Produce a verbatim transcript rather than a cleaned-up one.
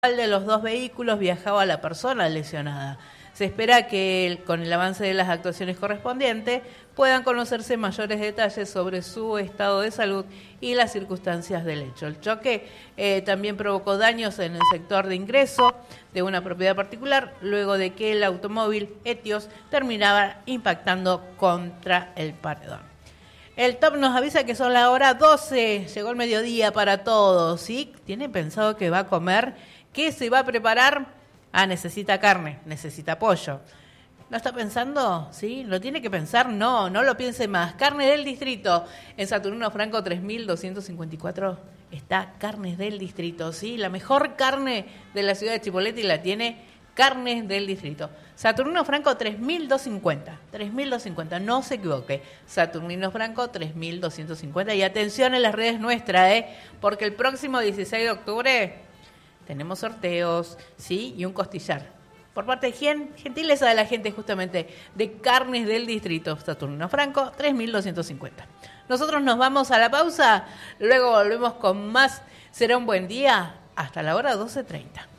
de los dos vehículos viajaba la persona lesionada. Se espera que con el avance de las actuaciones correspondientes puedan conocerse mayores detalles sobre su estado de salud y las circunstancias del hecho. El choque eh, también provocó daños en el sector de ingreso de una propiedad particular, luego de que el automóvil Etios terminaba impactando contra el paredón. El Top nos avisa que son la hora doce, llegó el mediodía para todos, ¿sí? ¿Tienen pensado que va a comer? ¿Qué se va a preparar? Ah, necesita carne, necesita pollo. ¿No está pensando? ¿Sí? ¿Lo tiene que pensar? No, no lo piense más. Carne del Distrito. En Saturnino Franco tres mil doscientos cincuenta y cuatro está Carnes del Distrito, ¿sí? La mejor carne de la ciudad de Chipoleti la tiene Carnes del Distrito. Saturnino Franco tres mil doscientos cincuenta. tres mil doscientos cincuenta, no se equivoque. Saturnino Franco tres mil doscientos cincuenta. Y atención en las redes nuestras, ¿eh? Porque el próximo dieciséis de octubre tenemos sorteos, ¿sí? Y un costillar. Por parte de quién? Gentileza de la gente justamente de Carnes del Distrito. Saturnino Franco, tres mil doscientos cincuenta. Nosotros nos vamos a la pausa, luego volvemos con más. Será un buen día hasta la hora doce treinta.